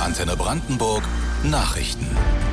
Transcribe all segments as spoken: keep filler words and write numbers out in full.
Antenne Brandenburg Nachrichten.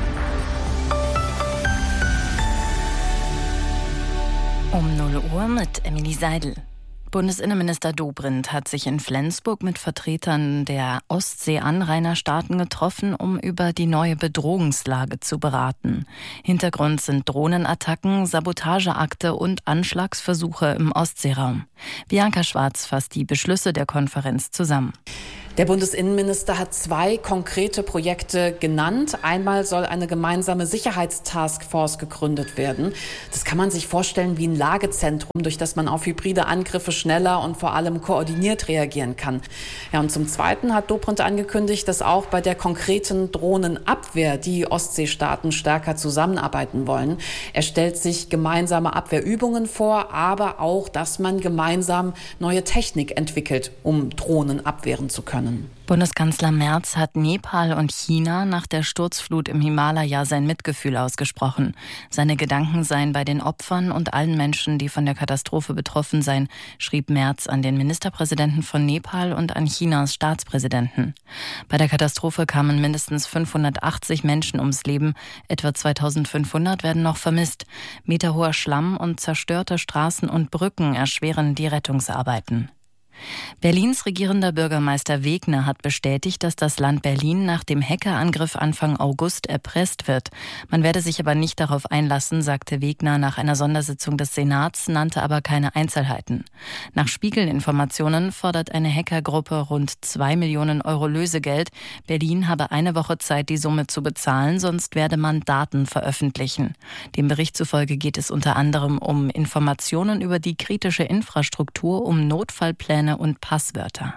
Um null Uhr mit Emily Seidel. Bundesinnenminister Dobrindt hat sich in Flensburg mit Vertretern der Ostsee-Anrainerstaaten getroffen, um über die neue Bedrohungslage zu beraten. Hintergrund sind Drohnenattacken, Sabotageakte und Anschlagsversuche im Ostseeraum. Bianca Schwarz fasst die Beschlüsse der Konferenz zusammen. Der Bundesinnenminister hat zwei konkrete Projekte genannt. Einmal soll eine gemeinsame Sicherheitstaskforce gegründet werden. Das kann man sich vorstellen wie ein Lagezentrum, durch das man auf hybride Angriffe schneller und vor allem koordiniert reagieren kann. Ja, und zum Zweiten hat Dobrindt angekündigt, dass auch bei der konkreten Drohnenabwehr die Ostseestaaten stärker zusammenarbeiten wollen. Er stellt sich gemeinsame Abwehrübungen vor, aber auch, dass man gemeinsam neue Technik entwickelt, um Drohnen abwehren zu können. Bundeskanzler Merz hat Nepal und China nach der Sturzflut im Himalaya sein Mitgefühl ausgesprochen. Seine Gedanken seien bei den Opfern und allen Menschen, die von der Katastrophe betroffen seien, schrieb Merz an den Ministerpräsidenten von Nepal und an Chinas Staatspräsidenten. Bei der Katastrophe kamen mindestens fünfhundertachtzig Menschen ums Leben, etwa zweitausendfünfhundert werden noch vermisst. Meterhoher Schlamm und zerstörte Straßen und Brücken erschweren die Rettungsarbeiten. Berlins regierender Bürgermeister Wegner hat bestätigt, dass das Land Berlin nach dem Hackerangriff Anfang August erpresst wird. Man werde sich aber nicht darauf einlassen, sagte Wegner nach einer Sondersitzung des Senats, nannte aber keine Einzelheiten. Nach Spiegel-Informationen fordert eine Hackergruppe rund zwei Millionen Euro Lösegeld. Berlin habe eine Woche Zeit, die Summe zu bezahlen, sonst werde man Daten veröffentlichen. Dem Bericht zufolge geht es unter anderem um Informationen über die kritische Infrastruktur, um Notfallpläne und Passwörter.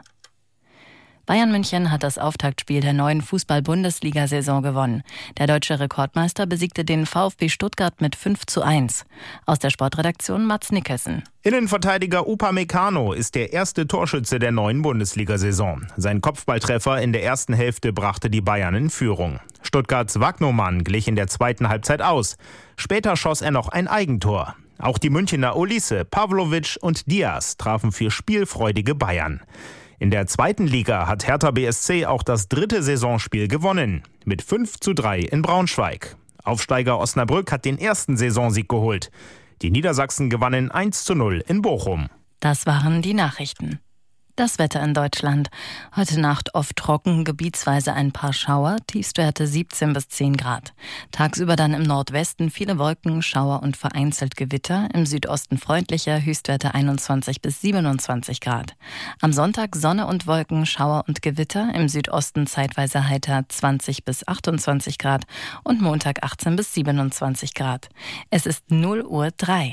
Bayern München hat das Auftaktspiel der neuen Fußball-Bundesliga-Saison gewonnen. Der deutsche Rekordmeister besiegte den VfB Stuttgart mit fünf zu eins. Aus der Sportredaktion Mats Nicholson. Innenverteidiger Upamecano ist der erste Torschütze der neuen Bundesliga-Saison. Sein Kopfballtreffer in der ersten Hälfte brachte die Bayern in Führung. Stuttgarts Wagnoman glich in der zweiten Halbzeit aus. Später schoss er noch ein Eigentor. Auch die Münchner Olise, Pavlovic und Diaz trafen für spielfreudige Bayern. In der zweiten Liga hat Hertha B S C auch das dritte Saisonspiel gewonnen. Mit fünf zu drei in Braunschweig. Aufsteiger Osnabrück hat den ersten Saisonsieg geholt. Die Niedersachsen gewannen eins zu null in Bochum. Das waren die Nachrichten. Das Wetter in Deutschland. Heute Nacht oft trocken, gebietsweise ein paar Schauer, Tiefstwerte siebzehn bis zehn Grad. Tagsüber dann im Nordwesten viele Wolken, Schauer und vereinzelt Gewitter. Im Südosten freundlicher, Höchstwerte einundzwanzig bis siebenundzwanzig Grad. Am Sonntag Sonne und Wolken, Schauer und Gewitter. Im Südosten zeitweise heiter zwanzig bis achtundzwanzig Grad und Montag achtzehn bis siebenundzwanzig Grad. Es ist null Uhr drei.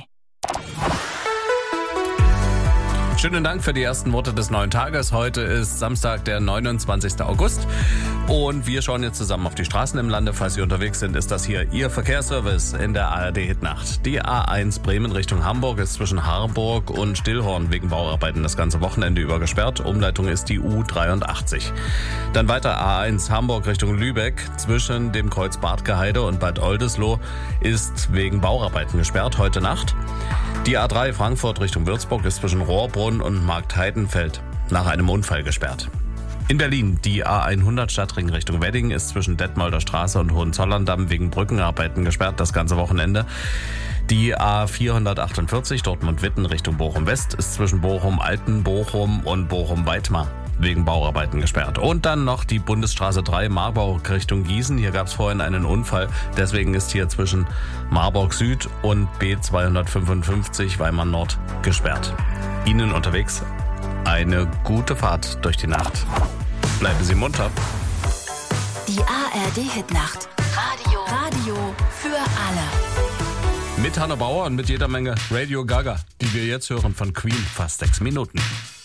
Schönen Dank für die ersten Worte des neuen Tages. Heute ist Samstag, der neunundzwanzigster August. Und wir schauen jetzt zusammen auf die Straßen im Lande. Falls Sie unterwegs sind, ist das hier Ihr Verkehrsservice in der A R D-Hitnacht. Die A eins Bremen Richtung Hamburg ist zwischen Harburg und Stillhorn wegen Bauarbeiten das ganze Wochenende über gesperrt. Umleitung ist die U dreiundachtzig. Dann weiter A eins Hamburg Richtung Lübeck. Zwischen dem Kreuz Bartgeheide und Bad Oldesloe ist wegen Bauarbeiten gesperrt heute Nacht. Die A drei Frankfurt Richtung Würzburg ist zwischen Rohrbrunn und Marktheidenfeld nach einem Unfall gesperrt. In Berlin die A hundert Stadtring Richtung Wedding ist zwischen Detmolder Straße und Hohenzollern-Damm wegen Brückenarbeiten gesperrt das ganze Wochenende. Die A vierhundertachtundvierzig Dortmund-Witten Richtung Bochum-West ist zwischen Bochum-Altenbochum und Bochum-Weitmar wegen Bauarbeiten gesperrt. Und dann noch die Bundesstraße drei Marburg Richtung Gießen. Hier gab es vorhin einen Unfall. Deswegen ist hier zwischen Marburg Süd und B zweihundertfünfundfünfzig Weimar Nord gesperrt. Ihnen unterwegs eine gute Fahrt durch die Nacht. Bleiben Sie munter. Die A R D-Hitnacht. Radio. Radio für alle. Mit Hanna Bauer und mit jeder Menge Radio Gaga, die wir jetzt hören von Queen, fast sechs Minuten.